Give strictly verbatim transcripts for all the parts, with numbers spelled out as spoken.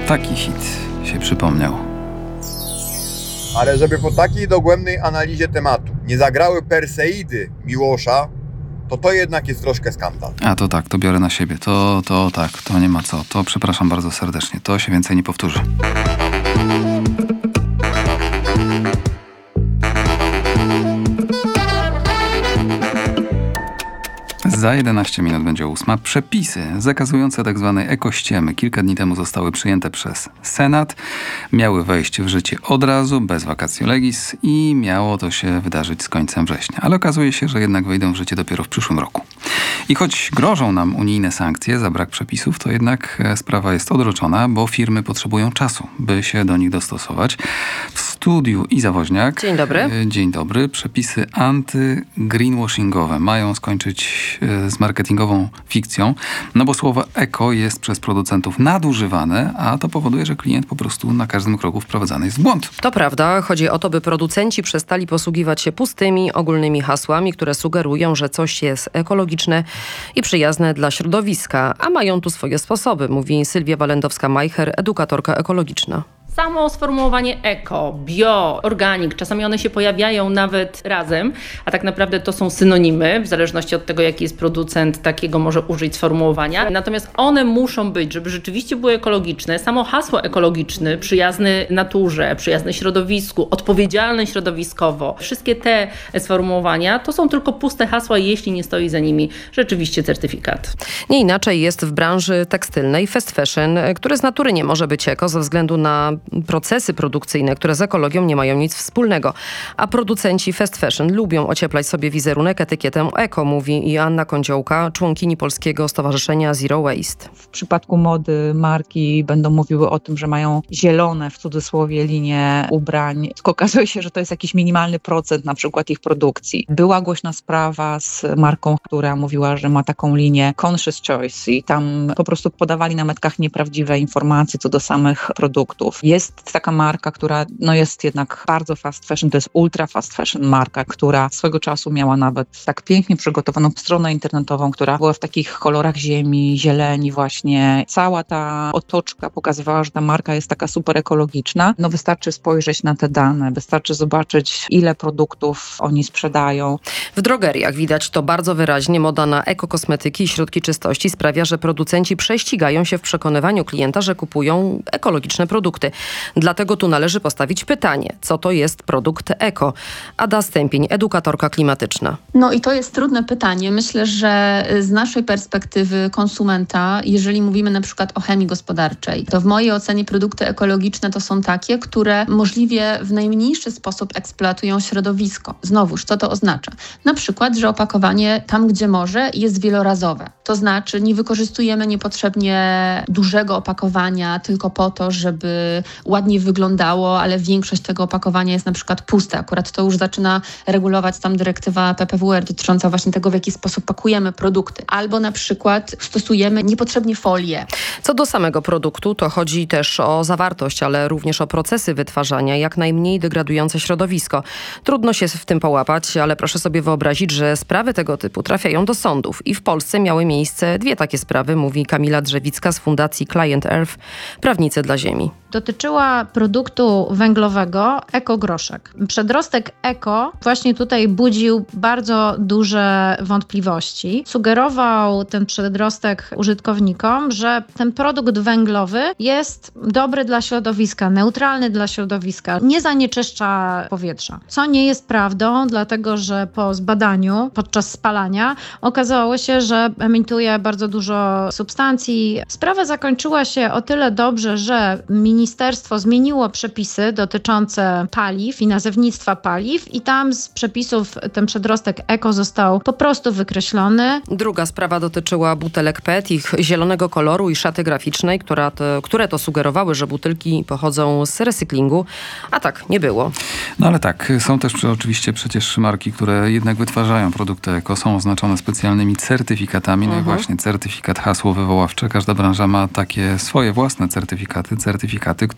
taki hit się przypomniał. Ale żeby po takiej dogłębnej analizie tematu nie zagrały Perseidy Miłosza, to to jednak jest troszkę skandal. A to tak, to biorę na siebie. To, to tak, to nie ma co. To przepraszam bardzo serdecznie. To się więcej nie powtórzy. Za jedenaście minut będzie ósma. Przepisy zakazujące tzw. ekościemy kilka dni temu zostały przyjęte przez Senat. Miały wejść w życie od razu, bez vacatio legis i miało to się wydarzyć z końcem września. Ale okazuje się, że jednak wejdą w życie dopiero w przyszłym roku. I choć grożą nam unijne sankcje za brak przepisów, to jednak sprawa jest odroczona, bo firmy potrzebują czasu, by się do nich dostosować. W studiu Iza Woźniak. Dzień dobry. Dzień dobry. Przepisy anty-greenwashingowe mają skończyć z marketingową fikcją, no bo słowo eko jest przez producentów nadużywane, a to powoduje, że klient po prostu na każdym kroku wprowadzany jest w błąd. To prawda. Chodzi o to, by producenci przestali posługiwać się pustymi, ogólnymi hasłami, które sugerują, że coś jest ekologiczne i przyjazne dla środowiska, a mają tu swoje sposoby, mówi Sylwia Walendowska-Majcher, edukatorka ekologiczna. Samo sformułowanie eko, bio, organik, czasami one się pojawiają nawet razem, a tak naprawdę to są synonimy, w zależności od tego, jaki jest producent, takiego może użyć sformułowania. Natomiast one muszą być, żeby rzeczywiście były ekologiczne. Samo hasło ekologiczny, przyjazny naturze, przyjazny środowisku, odpowiedzialny środowiskowo. Wszystkie te sformułowania to są tylko puste hasła, jeśli nie stoi za nimi rzeczywiście certyfikat. Nie inaczej jest w branży tekstylnej, fast fashion, który z natury nie może być eko ze względu na procesy produkcyjne, które z ekologią nie mają nic wspólnego. A producenci fast fashion lubią ocieplać sobie wizerunek etykietą eko, mówi Joanna Kądziołka, członkini Polskiego Stowarzyszenia Zero Waste. W przypadku mody marki będą mówiły o tym, że mają zielone w cudzysłowie linie ubrań. Tylko okazuje się, że to jest jakiś minimalny procent na przykład ich produkcji. Była głośna sprawa z marką, która mówiła, że ma taką linię Conscious Choice i tam po prostu podawali na metkach nieprawdziwe informacje co do samych produktów. Jest taka marka, która no jest jednak bardzo fast fashion, to jest ultra fast fashion marka, która swego czasu miała nawet tak pięknie przygotowaną stronę internetową, która była w takich kolorach ziemi, zieleni właśnie. Cała ta otoczka pokazywała, że ta marka jest taka super ekologiczna. No wystarczy spojrzeć na te dane, wystarczy zobaczyć, ile produktów oni sprzedają. W drogeriach widać to bardzo wyraźnie. Moda na ekokosmetyki i środki czystości sprawia, że producenci prześcigają się w przekonywaniu klienta, że kupują ekologiczne produkty. Dlatego tu należy postawić pytanie, co to jest produkt eko? Ada Stępień, edukatorka klimatyczna. No i to jest trudne pytanie. Myślę, że z naszej perspektywy konsumenta, jeżeli mówimy na przykład o chemii gospodarczej, to w mojej ocenie produkty ekologiczne to są takie, które możliwie w najmniejszy sposób eksploatują środowisko. Znowuż, co to oznacza? Na przykład, że opakowanie tam, gdzie może, jest wielorazowe. To znaczy nie wykorzystujemy niepotrzebnie dużego opakowania tylko po to, żeby ładnie wyglądało, ale większość tego opakowania jest na przykład puste. Akurat to już zaczyna regulować tam dyrektywa P P W R dotycząca właśnie tego, w jaki sposób pakujemy produkty. Albo na przykład stosujemy niepotrzebnie folię. Co do samego produktu, to chodzi też o zawartość, ale również o procesy wytwarzania, jak najmniej degradujące środowisko. Trudno się w tym połapać, ale proszę sobie wyobrazić, że sprawy tego typu trafiają do sądów. I w Polsce miały miejsce dwie takie sprawy, mówi Kamila Drzewicka z Fundacji Client Earth, Prawnicy dla Ziemi. Dotyczyła produktu węglowego ekogroszek. Przedrostek eko właśnie tutaj budził bardzo duże wątpliwości. Sugerował ten przedrostek użytkownikom, że ten produkt węglowy jest dobry dla środowiska, neutralny dla środowiska, nie zanieczyszcza powietrza. Co nie jest prawdą, dlatego że po zbadaniu podczas spalania okazało się, że emituje bardzo dużo substancji. Sprawa zakończyła się o tyle dobrze, że ministerstwo zmieniło przepisy dotyczące paliw i nazewnictwa paliw i tam z przepisów ten przedrostek eko został po prostu wykreślony. Druga sprawa dotyczyła butelek P E T, ich zielonego koloru i szaty graficznej, która to, które to sugerowały, że butelki pochodzą z recyklingu, a tak nie było. No ale tak, są też oczywiście przecież marki, które jednak wytwarzają produkty eko, są oznaczone specjalnymi certyfikatami. No Mhm. i właśnie certyfikat, hasło wywoławcze. Każda branża ma takie swoje własne certyfikaty, certyfikaty,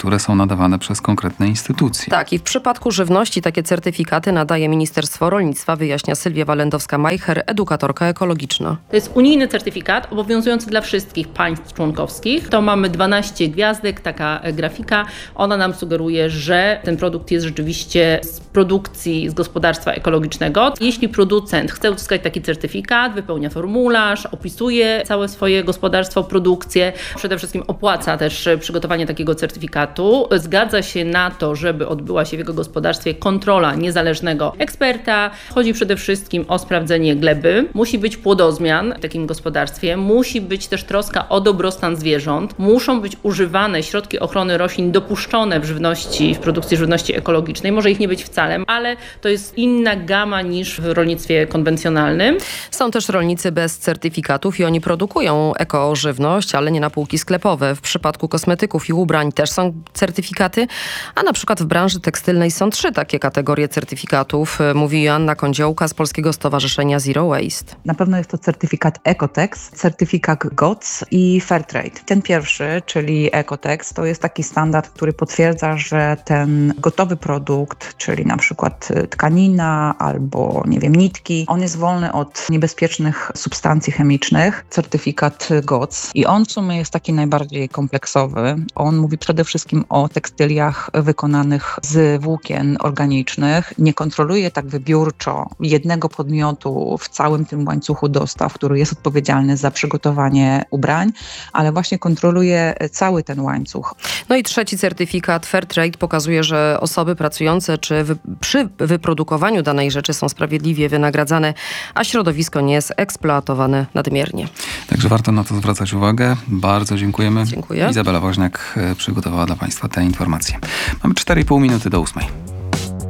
które są nadawane przez konkretne instytucje. Tak, i w przypadku żywności takie certyfikaty nadaje Ministerstwo Rolnictwa, wyjaśnia Sylwia Walendowska-Majcher, edukatorka ekologiczna. To jest unijny certyfikat obowiązujący dla wszystkich państw członkowskich. To mamy dwanaście gwiazdek, taka grafika. Ona nam sugeruje, że ten produkt jest rzeczywiście z produkcji, z gospodarstwa ekologicznego. Jeśli producent chce uzyskać taki certyfikat, wypełnia formularz, opisuje całe swoje gospodarstwo, produkcję, przede wszystkim opłaca też przygotowanie takiego certyfikatu, zgadza się na to, żeby odbyła się w jego gospodarstwie kontrola niezależnego eksperta. Chodzi przede wszystkim o sprawdzenie gleby. Musi być płodozmian w takim gospodarstwie, musi być też troska o dobrostan zwierząt, muszą być używane środki ochrony roślin dopuszczone w żywności, w produkcji żywności ekologicznej. Może ich nie być wcale, ale to jest inna gama niż w rolnictwie konwencjonalnym. Są też rolnicy bez certyfikatów i oni produkują ekożywność, ale nie na półki sklepowe. W przypadku kosmetyków i ubrań też są certyfikaty, a na przykład w branży tekstylnej są trzy takie kategorie certyfikatów, mówi Joanna Kądziołka z Polskiego Stowarzyszenia Zero Waste. Na pewno jest to certyfikat Ecotex, certyfikat G O C i Fairtrade. Ten pierwszy, czyli Ecotex, to jest taki standard, który potwierdza, że ten gotowy produkt, czyli na przykład tkanina albo, nie wiem, nitki, on jest wolny od niebezpiecznych substancji chemicznych. Certyfikat G O C. I on w sumie jest taki najbardziej kompleksowy. On mówi przede wszystkim o tekstyliach wykonanych z włókien organicznych. Nie kontroluje tak wybiórczo jednego podmiotu w całym tym łańcuchu dostaw, który jest odpowiedzialny za przygotowanie ubrań, ale właśnie kontroluje cały ten łańcuch. No i trzeci certyfikat Fairtrade pokazuje, że osoby pracujące czy wy, przy wyprodukowaniu danej rzeczy są sprawiedliwie wynagradzane, a środowisko nie jest eksploatowane nadmiernie. Także warto na to zwracać uwagę. Bardzo dziękujemy. Dziękuję. Izabela Woźniak przygotowała dla Państwa te informacje. Mamy cztery i pół minuty do ósmej.